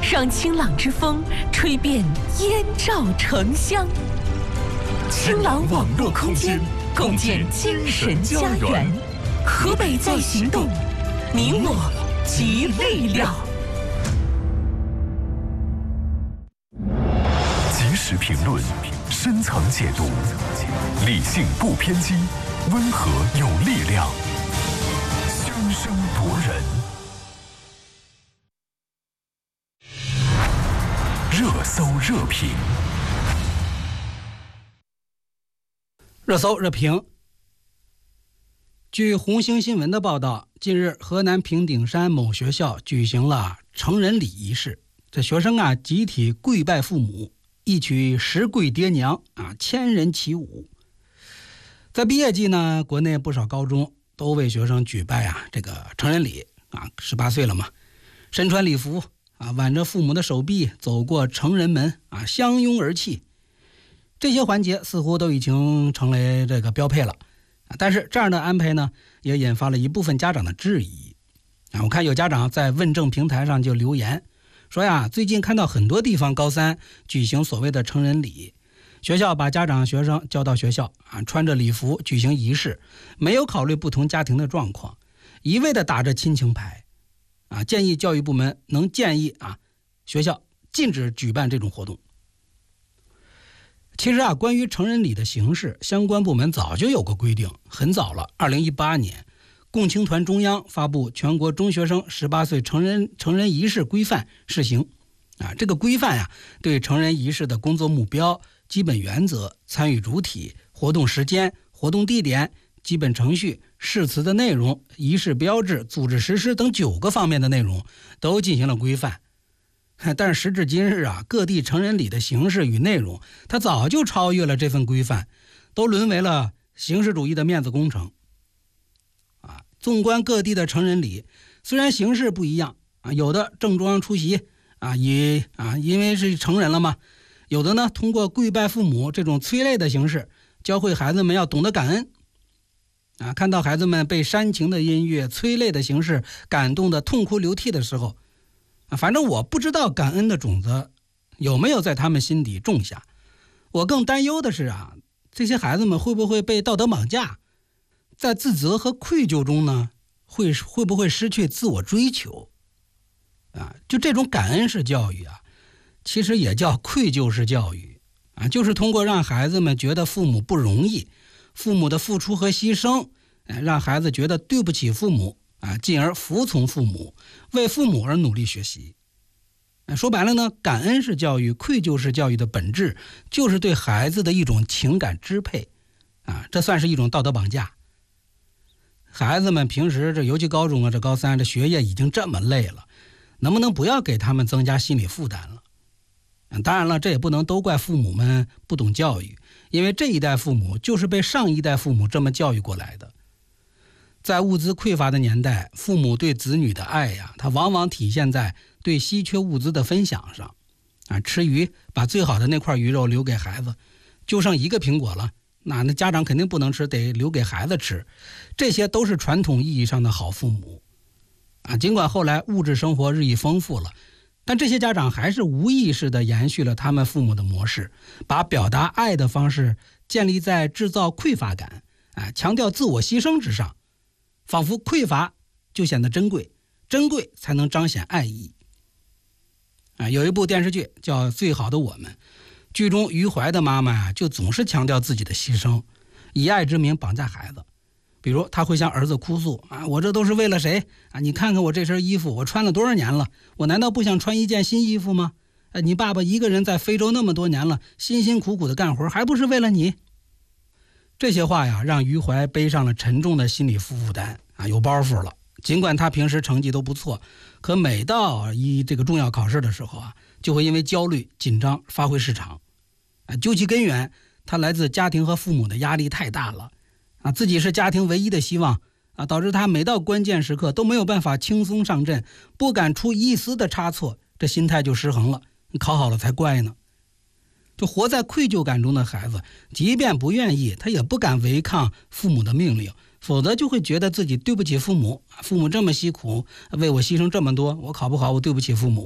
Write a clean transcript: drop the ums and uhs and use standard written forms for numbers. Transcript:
让清朗之风吹遍燕赵城乡。清朗网络空间，共建精神家园。河北在行动，你我集力量。 及时评论，深层解读，理性不偏激，温和有力量，宣声夺人。热搜热评， 热搜热评。据红星新闻的报道，近日河南平顶山某学校举行了成人礼仪式，这学生集体跪拜父母，一曲十跪爹娘千人齐舞。在毕业季呢，国内不少高中都为学生举办这个成人礼18岁了嘛，身穿礼服挽着父母的手臂走过成人门相拥而泣。这些环节似乎都已经成为这个标配了，但是这样的安排呢，也引发了一部分家长的质疑我看有家长在问政平台上就留言说最近看到很多地方高三举行所谓的成人礼，学校把家长学生叫到学校穿着礼服举行仪式，没有考虑不同家庭的状况，一味的打着亲情牌建议教育部门能建议学校禁止举办这种活动。其实关于成人礼的形式，相关部门早就有过规定，很早了，2018年共青团中央发布全国中学生18岁成人仪式规范试行这个规范对成人仪式的工作目标、基本原则、参与主体、活动时间、活动地点、基本程序、誓词的内容、仪式标志、组织实施等9个方面的内容都进行了规范。但是时至今日各地成人礼的形式与内容它早就超越了这份规范，都沦为了形式主义的面子工程纵观各地的成人礼，虽然形式不一样有的正装出席因为是成人了嘛，有的呢通过跪拜父母这种催泪的形式，教会孩子们要懂得感恩看到孩子们被煽情的音乐、催泪的形式感动的痛哭流涕的时候反正我不知道感恩的种子有没有在他们心底种下。我更担忧的是这些孩子们会不会被道德绑架，在自责和愧疚中呢会不会失去自我追求就这种感恩式教育其实也叫愧疚式教育就是通过让孩子们觉得父母不容易，父母的付出和牺牲让孩子觉得对不起父母进而服从父母，为父母而努力学习说白了呢，感恩式教育、愧疚式教育的本质就是对孩子的一种情感支配这算是一种道德绑架。孩子们平时尤其高中这高三这学业已经这么累了，能不能不要给他们增加心理负担了当然了，这也不能都怪父母们不懂教育，因为这一代父母就是被上一代父母这么教育过来的。在物资匮乏的年代，父母对子女的爱它往往体现在对稀缺物资的分享上吃鱼把最好的那块鱼肉留给孩子，就剩1个苹果了，那家长肯定不能吃，得留给孩子吃。这些都是传统意义上的好父母尽管后来物质生活日益丰富了，但这些家长还是无意识地延续了他们父母的模式，把表达爱的方式建立在制造匮乏感强调自我牺牲之上，仿佛匮乏就显得珍贵，珍贵才能彰显爱意有一部电视剧叫《最好的我们》，剧中于怀的妈妈就总是强调自己的牺牲，以爱之名绑架孩子。比如他会向儿子哭诉我这都是为了谁你看看我这身衣服，我穿了多少年了，我难道不想穿一件新衣服吗你爸爸一个人在非洲那么多年了，辛辛苦苦的干活，还不是为了你？这些话让于怀背上了沉重的心理负担有包袱了。尽管他平时成绩都不错，可每到这个重要考试的时候就会因为焦虑紧张发挥失常究其根源，他来自家庭和父母的压力太大了自己是家庭唯一的希望导致他每到关键时刻都没有办法轻松上阵，不敢出一丝的差错，这心态就失衡了，考好了才怪呢。就活在愧疚感中的孩子，即便不愿意，他也不敢违抗父母的命令，否则就会觉得自己对不起父母，父母这么辛苦为我牺牲这么多，我考不好我对不起父母。